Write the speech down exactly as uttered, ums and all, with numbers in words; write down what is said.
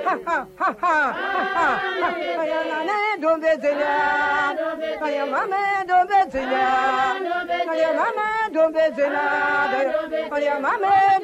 ha ha ha ha. Kaya mama don't be zilla. Kaya mama don't be zilla. Kaya mama don't be zilla. Kaya mama